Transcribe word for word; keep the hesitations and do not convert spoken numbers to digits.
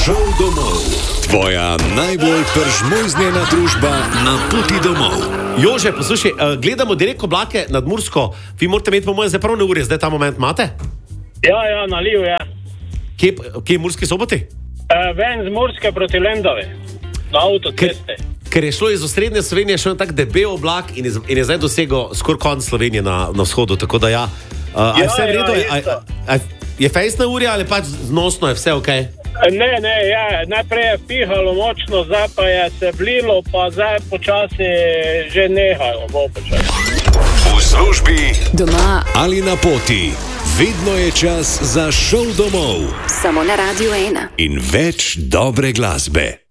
Šel domov. Tvoja najbolj peržmojznjena družba na poti domov. Jože, poslušaj, gledamo direkt oblake nad Mursko. Vi morate imeti po mojem zdaj pravne ure, zdaj ta moment imate? Ja, ja, naliv je. Kje, kje je Murski Soboti? Uh, ven z Murske proti Lendavi, na avtoceste. Ker, ker je šlo iz osrednje Slovenije še en tak debel oblak in je, in je zdaj dosegel skoraj konc Slovenije na, na vzhodu, tako da ja. Uh, ja, je vse v redu? Ja, je, a, a, je fejsna ura ali pač znosno je vse ok? Ne, ne, ja, najprej je pihalo močno, zdaj pa je se vlilo, pa zdaj počasi že nehajo. V službi, doma ali na poti, vedno je čas za Šel domov. Samo na Radiu ena. In več dobre glasbe.